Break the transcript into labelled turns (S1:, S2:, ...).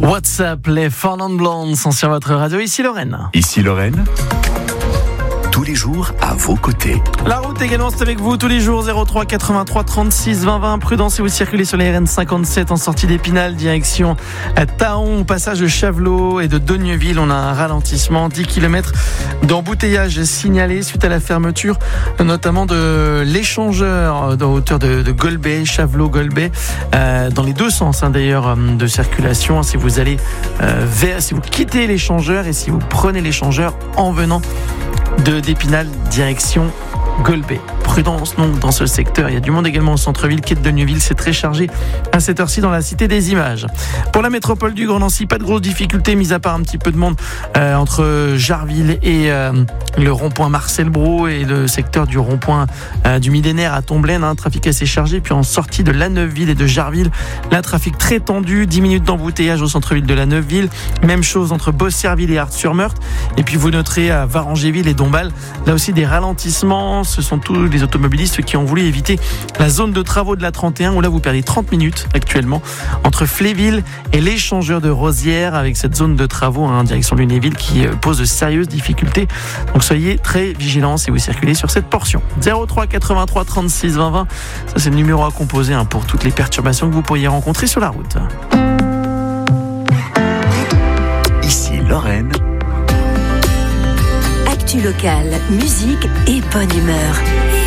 S1: WhatsApp, les Fernand Blondes sont sur votre radio. Ici Lorraine.
S2: Ici Lorraine. Tous les jours à vos côtés.
S1: La route également, c'est avec vous tous les jours. 03 83 36 20 20. Prudence si vous circulez sur les RN57 en sortie d'Épinal, direction Taon, au passage de Chavelot et de Dogneuville. On a un ralentissement, 10 km d'embouteillage signalé suite à la fermeture, notamment de l'échangeur dans hauteur de Golbet, Chavelot-Golbet, dans les deux sens d'ailleurs de circulation. Si vous allez si vous quittez l'échangeur et si vous prenez l'échangeur en venant d'Épinal, direction Golbet. Prudence donc dans ce secteur. Il y a du monde également au centre-ville, quai de Dogneuville. C'est très chargé à cette heure-ci dans la cité des images. Pour la métropole du Grand Nancy, pas de grosses difficultés, mis à part un petit peu de monde entre Jarville et le rond-point Marcel Brault et le secteur du rond-point du Millénaire à Tomblaine. Un trafic assez chargé. Puis en sortie de La Neuveville et de Jarville, là, trafic très tendu. 10 minutes d'embouteillage au centre-ville de La Neuveville. Même chose entre Bosserville et Art-sur-Meurthe. Et puis vous noterez à Varangéville et Dombasle, là aussi des ralentissements. Ce sont tous les automobilistes qui ont voulu éviter la zone de travaux de la 31 où là vous perdez 30 minutes actuellement entre Fléville et l'échangeur de Rosières avec cette zone de travaux en direction de Lunéville qui pose de sérieuses difficultés. Donc soyez très vigilants si vous circulez sur cette portion. 03 83 36 20 20, ça c'est le numéro à composer pour toutes les perturbations que vous pourriez rencontrer sur la route.
S2: Ici Lorraine.
S3: Actu locale, musique et bonne humeur.